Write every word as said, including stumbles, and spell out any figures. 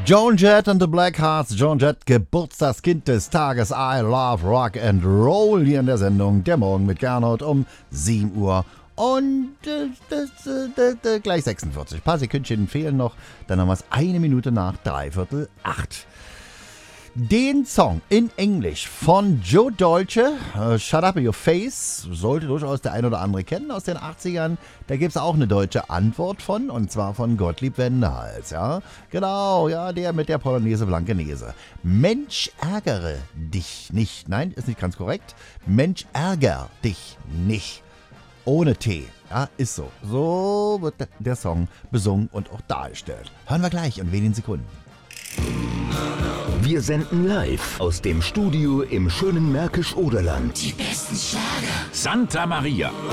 Joan Jett and the Blackhearts. Joan Jett, Geburtstagskind des Tages. I love Rock and Roll hier in der Sendung Der Morgen mit Gernot um sieben Uhr und äh, das, äh, das, gleich sechsundvierzig. Ein paar Sekündchen fehlen noch. Dann haben wir es eine Minute nach dreiviertel acht. Den Song in Englisch von Joe Dolce, uh, Shut Up Your Face, sollte durchaus der ein oder andere kennen aus den achtzigern. Da gibt es auch eine deutsche Antwort von, und zwar von Gottlieb Wendehals. Ja? Genau, ja, der mit der Polonaise Blankenese. Mensch, ärgere dich nicht. Nein, ist nicht ganz korrekt. Mensch, ärger dich nicht. Ohne T. Ja, ist so. So wird der Song besungen und auch dargestellt. Hören wir gleich in wenigen Sekunden. Wir senden live aus dem Studio im schönen Märkisch-Oderland. Die besten Schlager. Santa Maria.